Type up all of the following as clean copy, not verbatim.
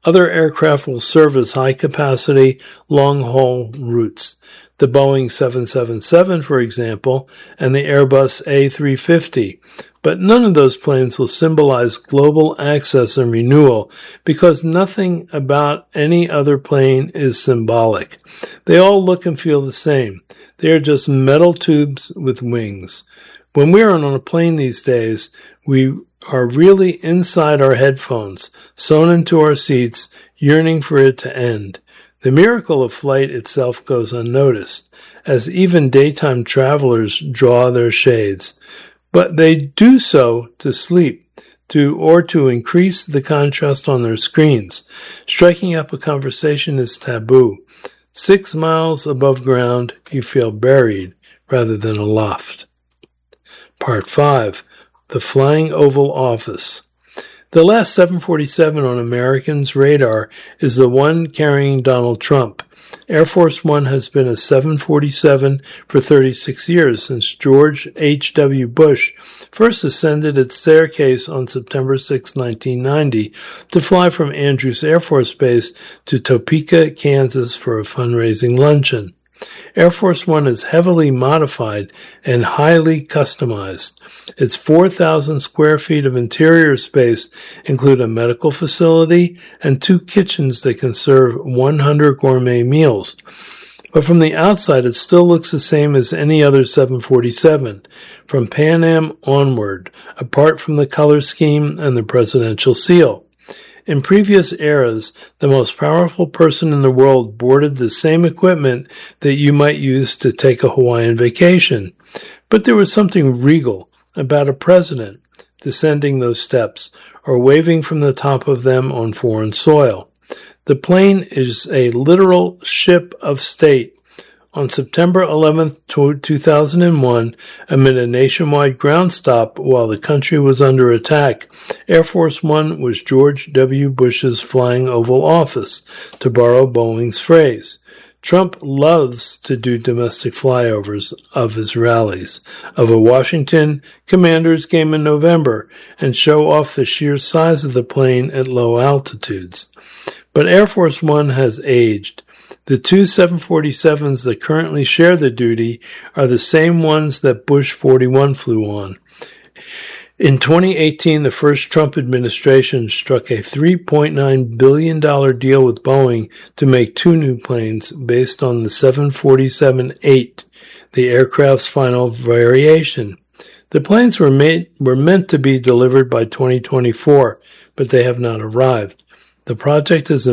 Other aircraft will service high-capacity, long-haul routes. The Boeing 777, for example, and the Airbus A350. But none of those planes will symbolize global access and renewal because nothing about any other plane is symbolic. They all look and feel the same. They are just metal tubes with wings. When we are on a plane these days, we are really inside our headphones, sewn into our seats, yearning for it to end. The miracle of flight itself goes unnoticed, as even daytime travelers draw their shades. But they do so to sleep, or to increase the contrast on their screens. Striking up a conversation is taboo. 6 miles above ground, you feel buried rather than aloft. Part 5. The Flying Oval Office. The last 747 on Americans' radar is the one carrying Donald Trump. Air Force One has been a 747 for 36 years since George H.W. Bush first ascended its staircase on September 6, 1990, to fly from Andrews Air Force Base to Topeka, Kansas for a fundraising luncheon. Air Force One is heavily modified and highly customized. Its 4,000 square feet of interior space include a medical facility and 2 kitchens that can serve 100 gourmet meals. But from the outside, it still looks the same as any other 747, from Pan Am onward, apart from the color scheme and the presidential seal. In previous eras, the most powerful person in the world boarded the same equipment that you might use to take a Hawaiian vacation. But there was something regal about a president descending those steps or waving from the top of them on foreign soil. The plane is a literal ship of state. On September 11, 2001, amid a nationwide ground stop while the country was under attack, Air Force One was George W. Bush's Flying Oval Office, to borrow Boeing's phrase. Trump loves to do domestic flyovers of his rallies, of a Washington Commanders game in November, and show off the sheer size of the plane at low altitudes. But Air Force One has aged. The 2 747s that currently share the duty are the same ones that Bush 41 flew on. In 2018, the first Trump administration struck a $3.9 billion deal with Boeing to make 2 new planes based on the 747-8, the aircraft's final variation. The planes were meant to be delivered by 2024, but they have not arrived. The project has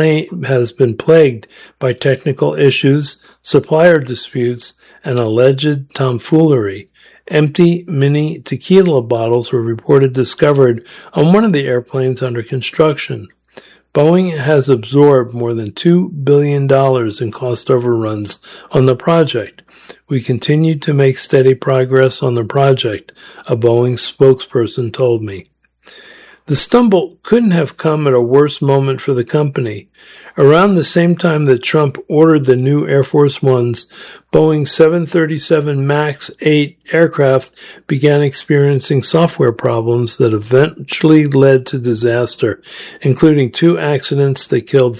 been plagued by technical issues, supplier disputes, and alleged tomfoolery. Empty mini tequila bottles were reported discovered on one of the airplanes under construction. Boeing has absorbed more than $2 billion in cost overruns on the project. We continue to make steady progress on the project, a Boeing spokesperson told me. The stumble couldn't have come at a worse moment for the company. Around the same time that Trump ordered the new Air Force Ones, Boeing 737 MAX 8 aircraft began experiencing software problems that eventually led to disaster, including 2 accidents that killed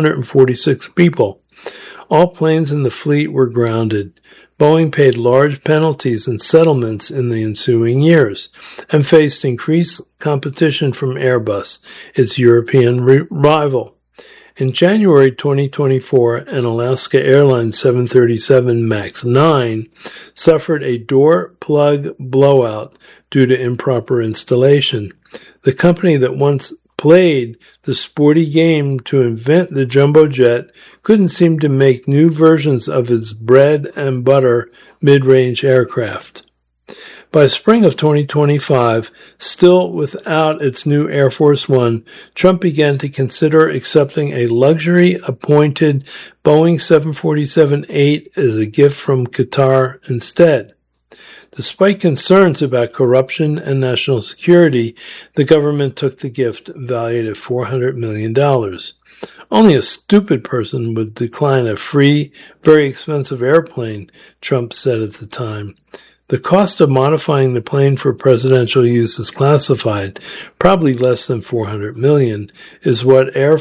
346 people. All planes in the fleet were grounded. Boeing paid large penalties and settlements in the ensuing years and faced increased competition from Airbus, its European rival. In January 2024, an Alaska Airlines 737 MAX 9 suffered a door plug blowout due to improper installation. The company that once played the sporty game to invent the jumbo jet couldn't seem to make new versions of its bread and butter mid-range aircraft. By spring of 2025, still without its new Air Force One, Trump began to consider accepting a luxury-appointed Boeing 747-8 as a gift from Qatar instead. Despite concerns about corruption and national security, the government took the gift, valued at $400 million. Only a stupid person would decline a free, very expensive airplane, Trump said at the time. The cost of modifying the plane for presidential use is classified, probably less than $400 million, is what Air